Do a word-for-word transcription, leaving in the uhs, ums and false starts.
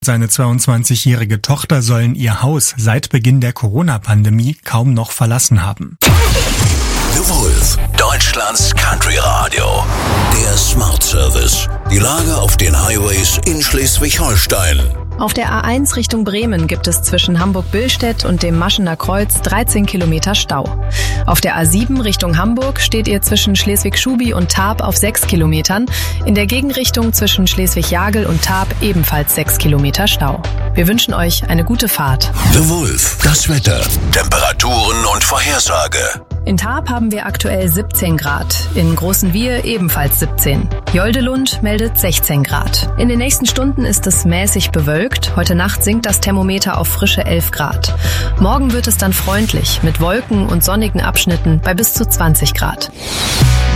Seine zweiundzwanzigjährige Tochter sollen ihr Haus seit Beginn der Corona-Pandemie kaum noch verlassen haben. The Wolf, Deutschlands Country-Radio. Der Smart Service. Die Lage auf den Highways in Schleswig-Holstein. Auf der A eins Richtung Bremen gibt es zwischen Hamburg-Billstedt und dem Maschener Kreuz dreizehn Kilometer Stau. Auf der A sieben Richtung Hamburg steht ihr zwischen Schleswig-Schubi und Tarp auf sechs Kilometern. In der Gegenrichtung zwischen Schleswig-Jagel und Tarp ebenfalls sechs Kilometer Stau. Wir wünschen euch eine gute Fahrt. The Wolf, das Wetter, Temperaturen und Vorhersage. In Tarp haben wir aktuell siebzehn Grad, in Großenwiehe ebenfalls siebzehn. Joldelund meldet sechzehn Grad. In den nächsten Stunden ist es mäßig bewölkt. Heute Nacht sinkt das Thermometer auf frische elf Grad. Morgen wird es dann freundlich mit Wolken und sonnigen Abschnitten bei bis zu zwanzig Grad.